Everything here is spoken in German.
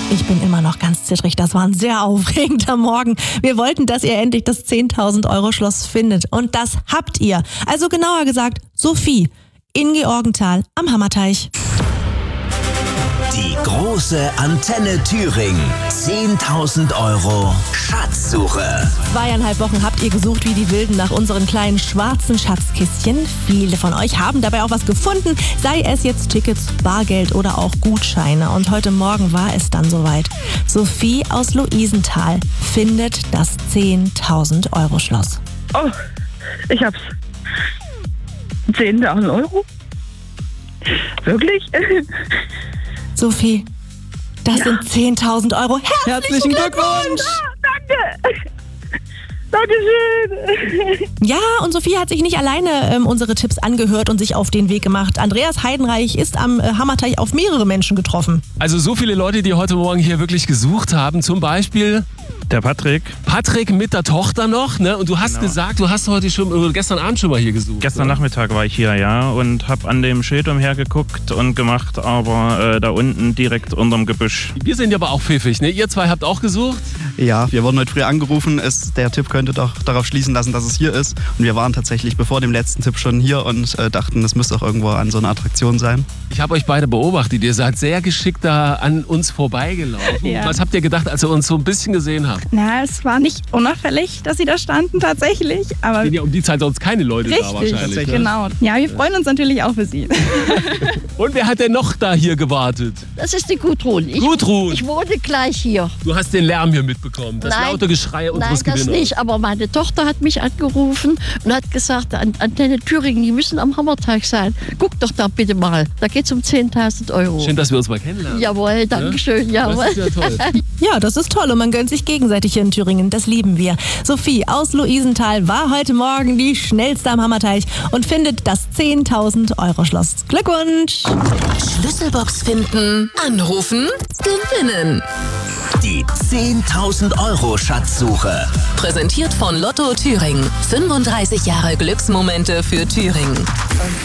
Ich bin immer noch ganz zittrig. Das war ein sehr aufregender Morgen. Wir wollten, dass ihr endlich das 10.000 Euro Schloss findet. Und das habt ihr. Also genauer gesagt, Sophie in Georgenthal am Hammerteich. Die große Antenne Thüringen. 10.000 Euro Schatzsuche. 2,5 Wochen habt ihr gesucht wie die Wilden nach unseren kleinen schwarzen Schatzkistchen. Viele von euch haben dabei auch was gefunden, sei es jetzt Tickets, Bargeld oder auch Gutscheine. Und heute Morgen war es dann soweit. Sophie aus Luisenthal findet das 10.000 Euro Schloss. Oh, ich hab's. 10.000 Euro? Wirklich? Sophie, das sind 10.000 Euro. Herzlichen Glückwunsch! Danke! Dankeschön! Ja, und Sophie hat sich nicht alleine unsere Tipps angehört und sich auf den Weg gemacht. Andreas Heidenreich ist am Hammerteich auf mehrere Menschen getroffen. Also so viele Leute, die heute Morgen hier wirklich gesucht haben. Zum Beispiel der Patrick. Patrick mit der Tochter noch, ne? Und du hast gesagt, du hast gestern Abend schon mal hier gesucht. Gestern Nachmittag war ich hier, ja, und habe an dem Schild umhergeguckt und gemacht, aber da unten direkt unterm Gebüsch. Wir sind ja aber auch pfiffig, ne? Ihr zwei habt auch gesucht? Ja, wir wurden heute früh angerufen. Der Tipp könnte doch darauf schließen lassen, dass es hier ist. Und wir waren tatsächlich bevor dem letzten Tipp schon hier und dachten, das müsste auch irgendwo an so einer Attraktion sein. Ich habe euch beide beobachtet. Ihr seid sehr geschickt da an uns vorbeigelaufen. Ja. Was habt ihr gedacht, als ihr uns so ein bisschen gesehen habt? Na, es war nicht unauffällig, dass sie da standen tatsächlich. Aber Sind ja um die Zeit sonst keine Leute da wahrscheinlich. Richtig, genau. Ja, wir freuen uns natürlich auch für Sie. Und wer hat denn noch da hier gewartet? Das ist die Gudrun. Gudrun. Ich wohne gleich hier. Du hast den Lärm hier mitbekommen, das laute Geschrei unseres Gewinners. Nein, das nicht, aber meine Tochter hat mich angerufen und hat gesagt, Antenne Thüringen, die müssen am Hammerteich sein. Guck doch da bitte mal, da geht es um 10.000 Euro. Schön, dass wir uns mal kennenlernen. Jawohl, danke schön. Jawohl. Das ist ja toll. Ja, das ist toll und man gönnt sich gegenseitig hier in Thüringen. Das lieben wir. Sophie aus Luisenthal war heute Morgen die schnellste am Hammerteich und findet das 10.000 Euro Schloss. Glückwunsch! Schlüsselbox finden, anrufen, gewinnen. Die 10.000 Euro Schatzsuche. Präsentiert von Lotto Thüringen. 35 Jahre Glücksmomente für Thüringen.